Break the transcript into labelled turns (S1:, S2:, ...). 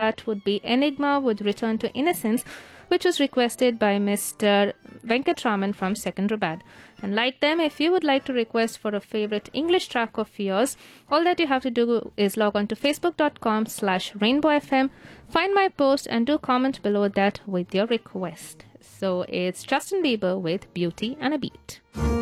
S1: that would be Enigma with Return to Innocence, which was requested by Mr. Venkatraman from Secunderabad. And like them, if you would like to request for a favorite English track of yours, all that you have to do is log on to facebook.com/rainbowfm, find my post and do comment below that with your request. So it's Justin Bieber with Beauty and a Beat.